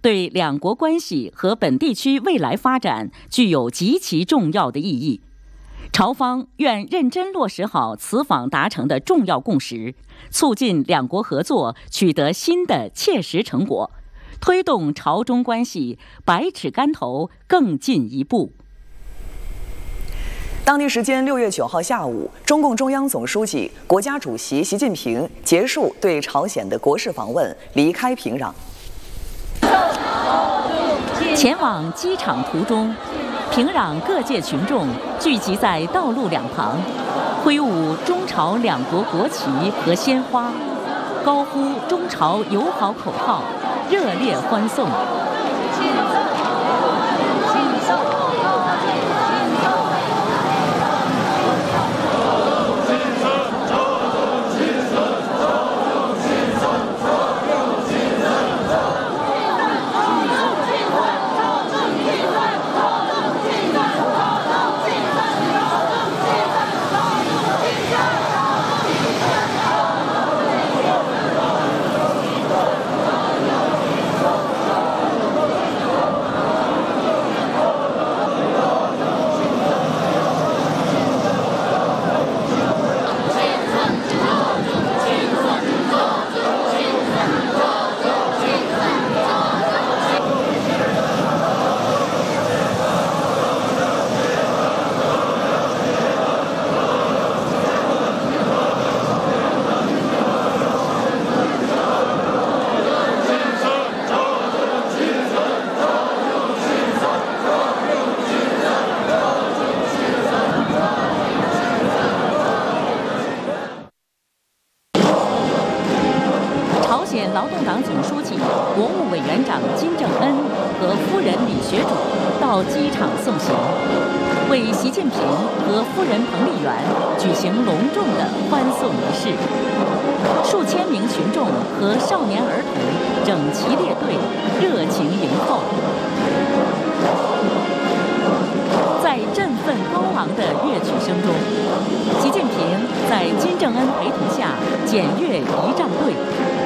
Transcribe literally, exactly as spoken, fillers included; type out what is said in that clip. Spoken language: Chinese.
对两国关系和本地区未来发展具有极其重要的意义。朝方愿认真落实好此访达成的重要共识，促进两国合作取得新的切实成果，推动朝中关系百尺竿头更进一步。 当地时间六月九号下午，中共中央总书记、国家主席习近平结束对朝鲜的国事访问，离开平壤。 前往机场途中，平壤各界群众聚集在道路两旁，挥舞中朝两国国旗和鲜花，高呼中朝友好口号，热烈欢送。劳动党总书记、国务委员长金正恩和夫人李学主到机场送行，为习近平和夫人彭丽媛举行隆重的欢送仪式。数千名群众和少年儿童整齐列队，热情迎候。在振奋高昂的乐曲声中，习近平在金正恩陪同下检阅仪仗队。